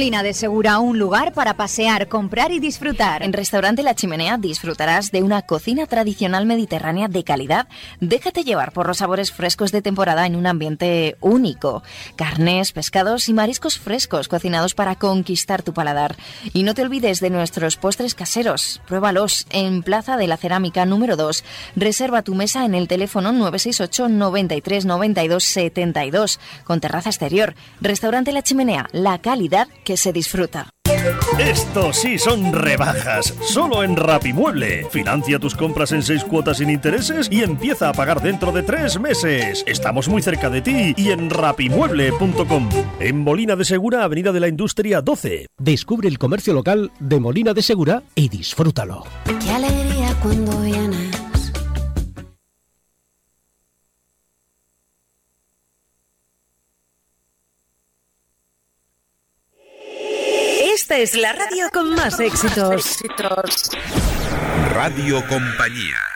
Molina de Segura, un lugar para pasear, comprar y disfrutar. En Restaurante La Chimenea disfrutarás de una cocina tradicional mediterránea de calidad. Déjate llevar por los sabores frescos de temporada en un ambiente único. Carnes, pescados y mariscos frescos cocinados para conquistar tu paladar. Y no te olvides de nuestros postres caseros. Pruébalos en Plaza de la Cerámica número 2. Reserva tu mesa en el teléfono 968 93 92 72 con terraza exterior. Restaurante La Chimenea, la calidad que se disfruta. Estos sí son rebajas, solo en Rapimueble. Financia tus compras en 6 cuotas sin intereses y empieza a pagar dentro de 3 meses. Estamos muy cerca de ti y en rapimueble.com. En Molina de Segura, Avenida de la Industria 12. Descubre el comercio local de Molina de Segura y disfrútalo. Qué alegría cuando vienes. Esta es la radio con más éxitos. Radio Compañía.